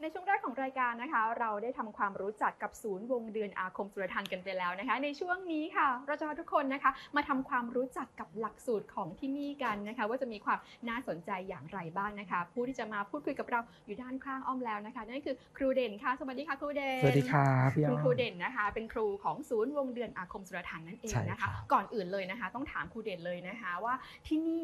ในช่วงแรกของรายการนะคะเราได้ทำความรู้จักกับศูนย์วงเดือนอาคมสุรทัณฑ์กันไปแล้วนะคะในช่วงนี้ค่ะเราจะพาทุกคนนะคะมาทำความรู้จักกับหลักสูตรของที่นี่กันนะคะว่าจะมีความน่าสนใจอย่างไรบ้างนะคะผู้ที่จะมาพูดคุยกับเราอยู่ด้านข้างอ้อมแล้วนะคะนั่นคือครูเด่นค่ะสวัสดีค่ะครูเด่นสวัสดีครับพี่อ้อมคุณครูเด่นนะคะเป็นครูของศูนย์วงเดือนอาคมสุรทัณฑ์นั่นเองนะคะก่อนอื่นเลยนะคะต้องถามครูเด่นเลยนะคะว่าที่นี่